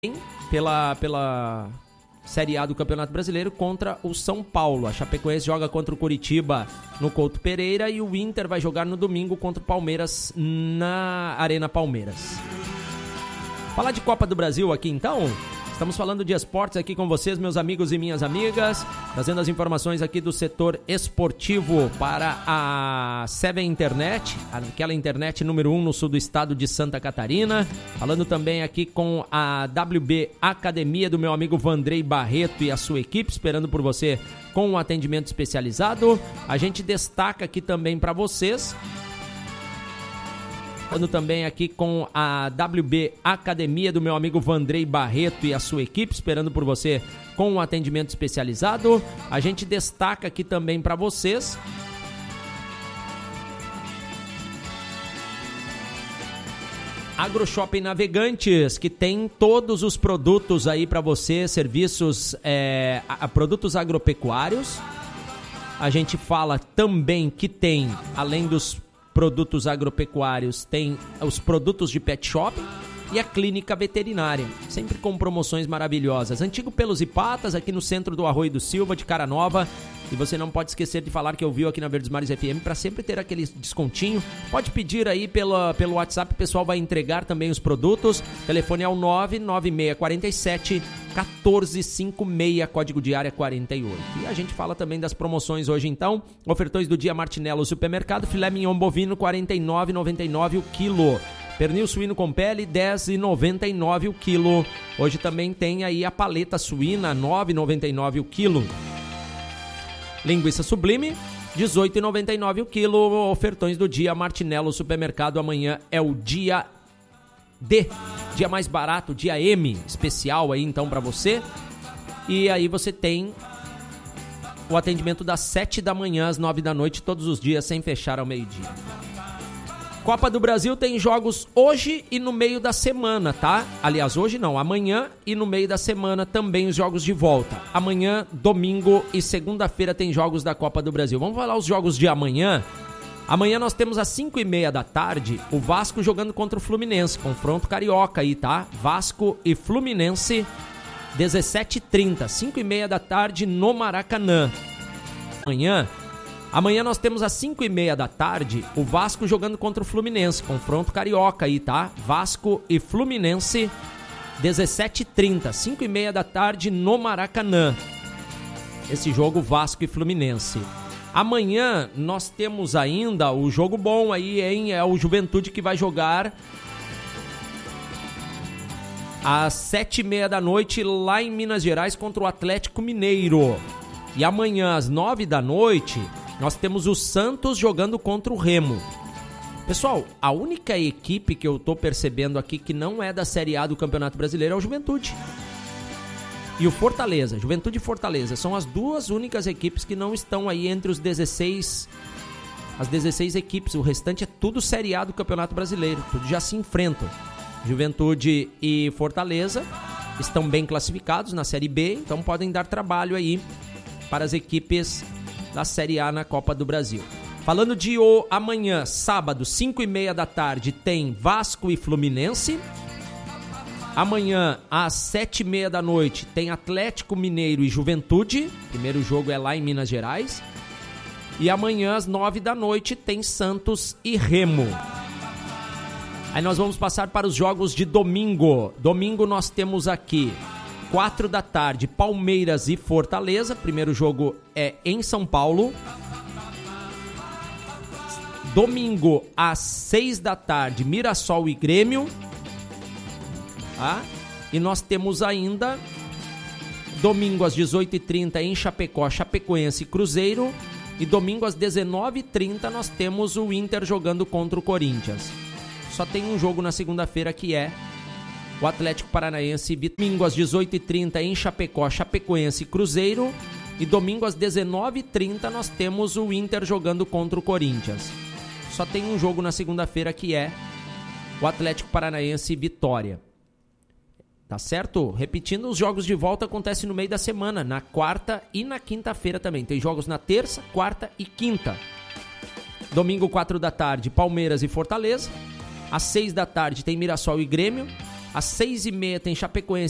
pela Série A do Campeonato Brasileiro contra o São Paulo. A Chapecoense joga contra o Coritiba no Couto Pereira e o Inter vai jogar no domingo contra o Palmeiras na Arena Palmeiras. Falar de Copa do Brasil aqui então. Estamos falando de esportes aqui com vocês, meus amigos e minhas amigas, trazendo as informações aqui do setor esportivo para a Seven Internet, aquela internet número 1 no sul do estado de Santa Catarina. Falando também aqui com a WB Academia do meu amigo Vandrei Barreto e a sua equipe, esperando por você com um atendimento especializado. A gente destaca aqui também para vocês, falando também aqui com a WB Academia do meu amigo Vandrei Barreto e a sua equipe, esperando por você com um atendimento especializado. A gente destaca aqui também para vocês AgroShopping Navegantes, que tem todos os produtos aí para você, serviços, produtos agropecuários. A gente fala também que tem, além dos produtos agropecuários, tem os produtos de pet shop e a clínica veterinária, sempre com promoções maravilhosas. Antigo Pelos e Patas, aqui no centro do Arroio do Silva, de Cara Nova. E você não pode esquecer de falar que ouviu aqui na Verdes Mares FM para sempre ter aquele descontinho. Pode pedir aí pelo WhatsApp, o pessoal vai entregar também os produtos. O telefone é o 99647 1456, código de área 48. E a gente fala também das promoções hoje então. Ofertões do dia Martinello Supermercado, filé mignon bovino R$ 49,99 o quilo. Pernil suíno com pele, R$ 10,99 o quilo. Hoje também tem aí a paleta suína, R$ 9,99 o quilo. Linguiça sublime, R$ 18,99 o quilo. Ofertões do dia Martinello Supermercado. Amanhã é o dia D, dia mais barato, dia M, especial aí então para você. E aí você tem o atendimento das 7 da manhã às 9 da noite, todos os dias, sem fechar ao meio-dia. Copa do Brasil tem jogos hoje e no meio da semana, tá? Aliás, hoje não, amanhã e no meio da semana também os jogos de volta. Amanhã, domingo e segunda-feira tem jogos da Copa do Brasil. Vamos falar os jogos de amanhã. Amanhã nós temos às 5h30 da tarde o Vasco jogando contra o Fluminense. Confronto carioca aí, tá? Vasco e Fluminense, 17h30, 5h30 da tarde no Maracanã. Amanhã nós temos às 5h30 da tarde o Vasco jogando contra o Fluminense. Confronto carioca aí, tá? Vasco e Fluminense, 17h30, 5h30 da tarde no Maracanã. Esse jogo Vasco e Fluminense. Amanhã nós temos ainda o jogo bom aí, hein? É o Juventude que vai jogar às 7h30 da noite lá em Minas Gerais contra o Atlético Mineiro. E amanhã às 9 da noite nós temos o Santos jogando contra o Remo. Pessoal, a única equipe que eu tô percebendo aqui que não é da Série A do Campeonato Brasileiro é o Juventude. E o Fortaleza, Juventude e Fortaleza, são as duas únicas equipes que não estão aí entre as 16 equipes. O restante é tudo Série A do Campeonato Brasileiro, tudo já se enfrentam. Juventude e Fortaleza estão bem classificados na Série B, então podem dar trabalho aí para as equipes da Série A na Copa do Brasil. Falando de amanhã, sábado, 5h30 da tarde, tem Vasco e Fluminense. Amanhã, às 7h30 da noite, tem Atlético Mineiro e Juventude. Primeiro jogo é lá em Minas Gerais. E amanhã, às 9 da noite, tem Santos e Remo. Aí nós vamos passar para os jogos de domingo. Domingo nós temos aqui 4 da tarde, Palmeiras e Fortaleza. Primeiro jogo é em São Paulo. Domingo, às 6 da tarde, Mirassol e Grêmio. E nós temos ainda, domingo às 18h30 em Chapecó, Chapecoense e Cruzeiro. E domingo às 19h30 nós temos o Inter jogando contra o Corinthians. Só tem um jogo na segunda-feira que é o Atlético Paranaense. Domingo às 18h30 em Chapecó, Chapecoense e Cruzeiro. E domingo às 19h30 nós temos o Inter jogando contra o Corinthians. Só tem um jogo na segunda-feira que é o Atlético Paranaense e Vitória. Tá certo? Repetindo, os jogos de volta acontecem no meio da semana, na quarta e na quinta-feira também. Tem jogos na terça, quarta e quinta. Domingo, 4 da tarde, Palmeiras e Fortaleza. Às 6 da tarde tem Mirassol e Grêmio. Às 6h30 tem Chapecoense